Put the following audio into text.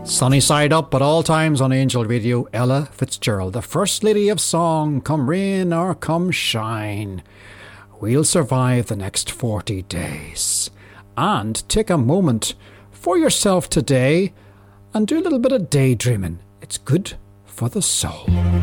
Sunny side up at all times on Angel Radio, Ella Fitzgerald, the First Lady of Song, come rain or come shine. We'll survive the next 40 days. And take a moment for yourself today and do a little bit of daydreaming. It's good for the soul.